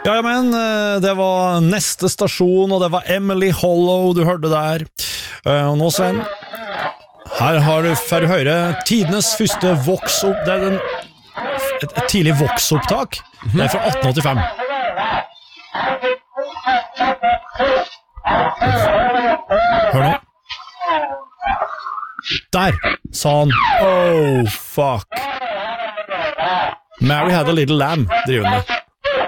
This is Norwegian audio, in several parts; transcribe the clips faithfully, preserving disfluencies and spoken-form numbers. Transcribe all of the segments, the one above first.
Ja, men det var neste stasjon, og det var Emily Hollow du hørte der. Og nå, Sven, her har du for høyre tidenes første voks-opp. Det er den, et, et tidlig voks-opptak. Det er fra atten åttifem. Hør nå. Der sa han, oh, fuck. Mary had a little lamb, driver han med.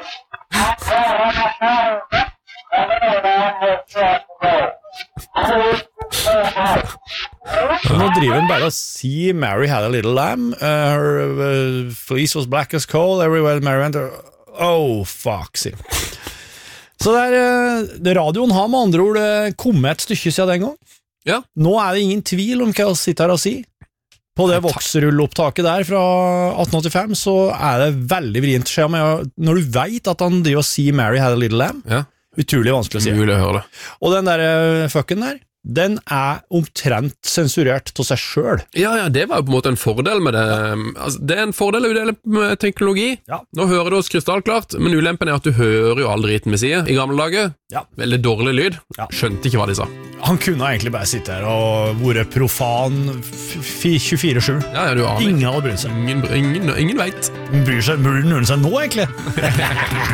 Nå driver han bare å si Mary had a little lamb, uh, her uh, fleece was black as coal, everywhere Mary went, oh fuck, sier så der, uh, radioen har med andre ord uh, kommet et stykke siden den gang. Ja. Nå er det ingen tvil om hva jeg sitter her og sier. På det voksrullopptaket der fra atten åttifem så er det veldig vrient skje med, når du vet at han driver og sier Mary had a little lamb, ja. Utrolig vanskelig å si. Mulig å høre det. Og den der fucken der, den er omtrent sensurert til seg selv. Ja, ja, det var jo på en måte en fordel med det. Altså, det er en fordel å udele med teknologi. Ja. Nå hører du oss krystallklart, men ulempen er at du hører jo aldri riten vi sier. I gamle dager, ja. Veldig dårlig lyd. Ja. Skjønte ikke hva de sa. Han kunne egentlig bare sitte her og vært profan tjuefire sju. Ja, ja, du aner. Ingen hadde brydd seg. Ingen, ingen, ingen vet. Bryr seg, bryr noen seg nå, egentlig?